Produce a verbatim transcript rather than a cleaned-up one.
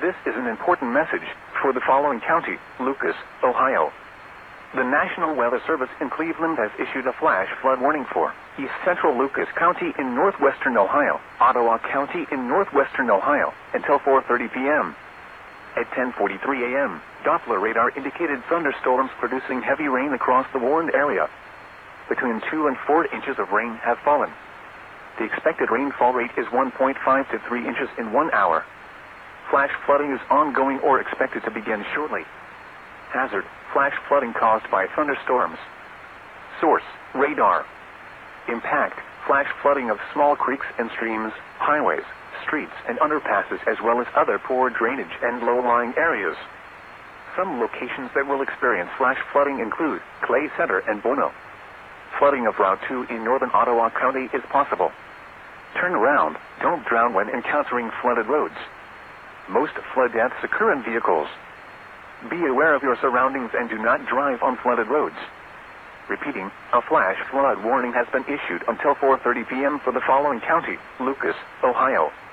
This is an important message for the following county, Lucas, Ohio. The National Weather Service in Cleveland has issued a flash flood warning for East Central Lucas County in northwestern Ohio, Ottawa County in northwestern Ohio, until four thirty p.m. At ten forty-three a.m., Doppler radar indicated thunderstorms producing heavy rain across the warned area. Between two and four inches of rain have fallen. The expected rainfall rate is one point five to three inches in one hour. Flash flooding is ongoing or expected to begin shortly. Hazard: flash flooding caused by thunderstorms. Source: radar. Impact: flash flooding of small creeks and streams, highways, streets, and underpasses, as well as other poor drainage and low-lying areas. Some locations that will experience flash flooding include Clay Center and Bono. Flooding of Route two in northern Ottawa County is possible. Turn around, don't drown when encountering flooded roads. Most flood deaths occur in vehicles. Be aware of your surroundings and do not drive on flooded roads. Repeating, a flash flood warning has been issued until four thirty p.m. for the following county, Lucas, Ohio.